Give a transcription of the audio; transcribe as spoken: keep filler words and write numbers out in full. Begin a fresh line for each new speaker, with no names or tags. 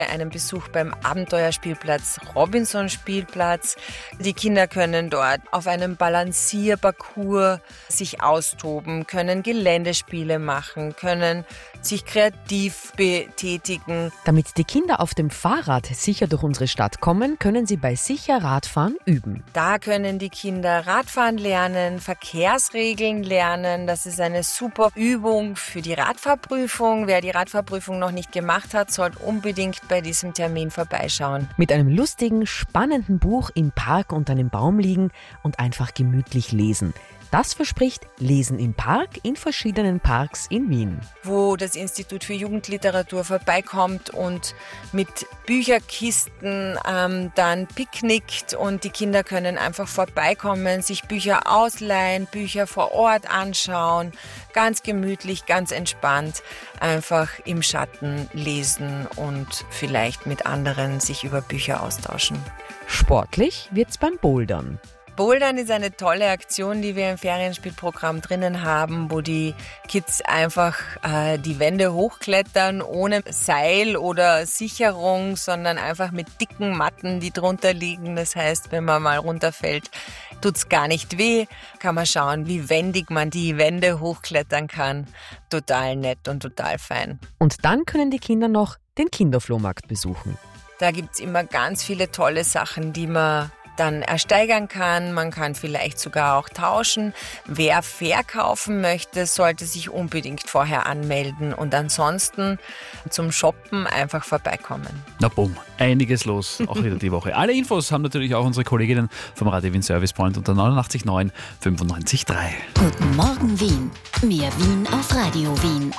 einen Besuch beim Abenteuerspielplatz Robinson-Spielplatz. Die Kinder können dort auf einem Balancierparcours sich austoben, können Geländespiele machen, können sich kreativ betätigen.
Damit die Kinder auf dem Fahrrad sicher durch unsere Stadt kommen, können sie bei Sicher Radfahren üben.
Da können die Kinder Radfahren lernen, Verkehrsregeln lernen. Das ist eine super Übung für die Radfahrprüfung. Wer die Radfahrprüfung noch nicht gemacht hat, sollte unbedingt bei diesem Termin vorbeischauen.
Mit einem lustigen, spannenden Buch im Park unter einem Baum liegen und einfach gemütlich lesen. Das verspricht Lesen im Park in verschiedenen Parks in Wien.
Wo das Institut für Jugendliteratur vorbeikommt und mit Bücherkisten ähm, dann picknickt und die Kinder können einfach vorbeikommen, sich Bücher ausleihen, Bücher vor Ort anschauen, ganz gemütlich, ganz entspannt, einfach im Schatten lesen und vielleicht mit anderen sich über Bücher austauschen.
Sportlich wird's beim Bouldern.
Bouldern ist eine tolle Aktion, die wir im Ferienspielprogramm drinnen haben, wo die Kids einfach äh, die Wände hochklettern ohne Seil oder Sicherung, sondern einfach mit dicken Matten, die drunter liegen. Das heißt, wenn man mal runterfällt, tut's gar nicht weh. Kann man schauen, wie wendig man die Wände hochklettern kann. Total nett und total fein.
Und dann können die Kinder noch den Kinderflohmarkt besuchen.
Da gibt's immer ganz viele tolle Sachen, die man dann ersteigern kann. Man kann vielleicht sogar auch tauschen. Wer verkaufen möchte, sollte sich unbedingt vorher anmelden und ansonsten zum Shoppen einfach vorbeikommen.
Na bumm, einiges los, auch wieder die Woche. Alle Infos haben natürlich auch unsere Kolleginnen vom Radio Wien Service Point unter neunundachtzig neun fünfundneunzig drei.
Guten Morgen Wien. Mehr Wien auf Radio Wien.